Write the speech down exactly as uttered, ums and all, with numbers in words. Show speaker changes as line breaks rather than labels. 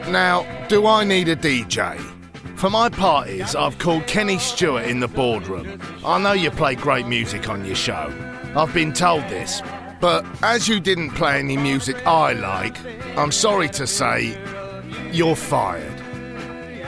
Now, do I need a D J? For my parties, I've called Kenny Stewart in the boardroom. I know you play great music on your show. I've been told this. But as you didn't play any music I like, I'm sorry to say, you're fired.